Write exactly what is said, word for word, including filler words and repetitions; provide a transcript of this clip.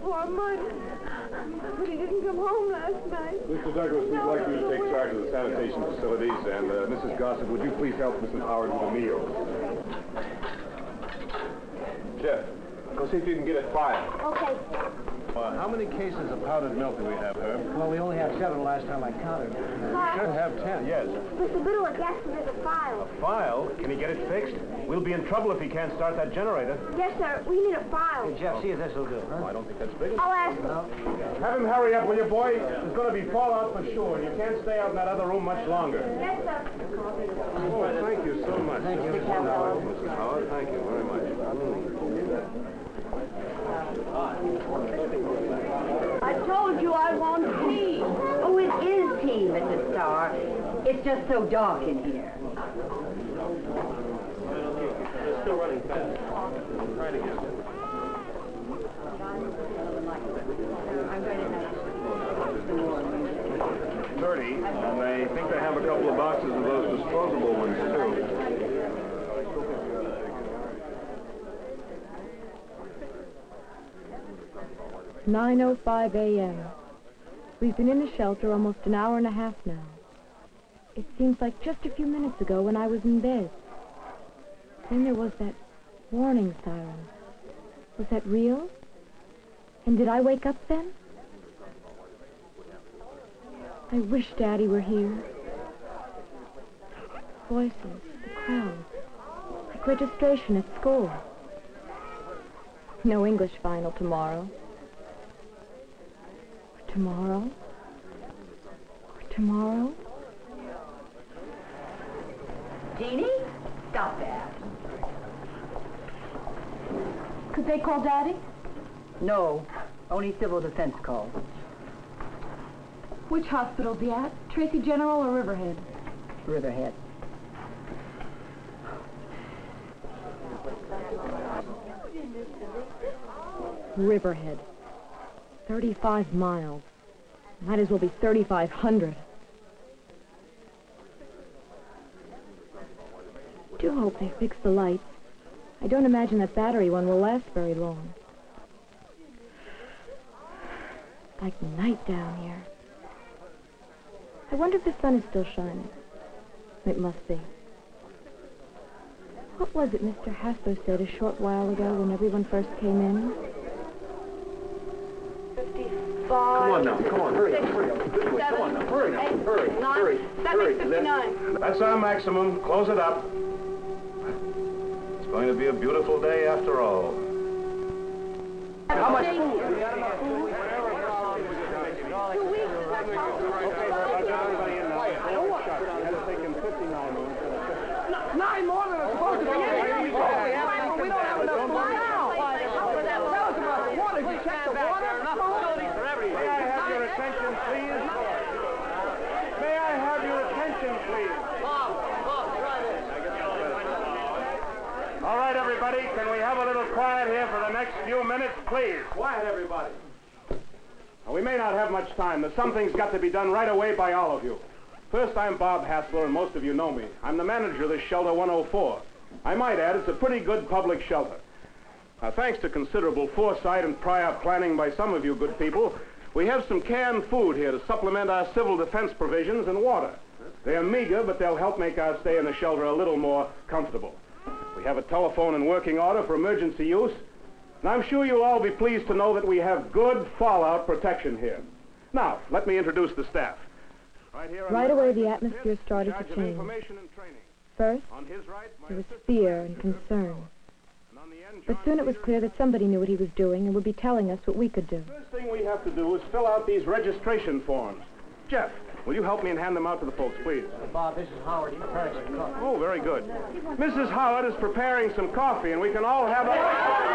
poor Mud. But he didn't come home last night. Mister Douglas, we'd No, like you to no, take wait. charge of the sanitation facilities, and uh, Missus Gossett, would you please help Missus Howard with a meal? Jeff, go see if you can get it filed. Okay. Uh, how many cases of powdered milk do we have, Herb? Well, we only had seven last time I counted. Hi. Should have ten, yes. Mister Biddlewick asked me there's a file. File? Can he get it fixed? We'll be in trouble if he can't start that generator. Yes, sir. We need a file. Hey, Jeff, see if this will do, huh? Oh, I don't think that's big enough. I'll ask him. No? Have him hurry up, will you, boy? There's going to be fallout for sure, and you can't stay out in that other room much longer. Yes, sir. Oh, thank you so much. Thank you. Missus Howard. Missus Howard, thank you very much. I told you I want tea. Oh, it is tea, Missus Starr. It's just so dark in here. They're still running fast. Try it again. Thirty, and they think they have a couple of boxes of those disposable ones, too. nine oh five a m We've been in the shelter almost an hour and a half now. It seems like just a few minutes ago when I was in bed. Then there was that warning siren. Was that real? And did I wake up then? I wish Daddy were here. Voices, the crowd, like registration at school. No English final tomorrow. Tomorrow? Or tomorrow? Jeannie, stop that. Could they call Daddy? No, only civil defense calls. Which hospital's he at? Tracy General or Riverhead? Riverhead. Riverhead. thirty-five miles. Might as well be thirty-five hundred. Do hope they fix the lights. I don't imagine that battery one will last very long. Like night down here. I wonder if the sun is still shining. It must be. What was it Mister Hasler said a short while ago when everyone first came in? Come on now, come on, hurry up, hurry up. This way, come on now, hurry now, hurry, hurry, hurry. fifty-nine. That's our maximum. Close it up. It's going to be a beautiful day after all. How much? Two weeks. Nine more than it's supposed to be. We don't have enough food now. Tell us about the water. Did you check the water? May I have your attention, please? May I have your attention, please? All right, everybody, can we have a little quiet here for the next few minutes, please? Quiet, everybody. Now, we may not have much time. There's something's got to be done right away by all of you. First, I'm Bob Hassler, and most of you know me. I'm the manager of this shelter one oh four. I might add, it's a pretty good public shelter. Now, thanks to considerable foresight and prior planning by some of you good people, we have some canned food here to supplement our civil defense provisions and water. They're meager, but they'll help make our stay in the shelter a little more comfortable. We have a telephone in working order for emergency use, and I'm sure you'll all be pleased to know that we have good fallout protection here. Now, let me introduce the staff. Right, here Right away, the atmosphere started to change. First, there was fear and concern. But soon it was clear that somebody knew what he was doing and would be telling us what we could do. First thing we have to do is fill out these registration forms. Jeff, will you help me and hand them out to the folks, please? Bob, this is Howard. He's preparing some coffee. Oh, very good. Missus Howard is preparing some coffee, and we can all have a...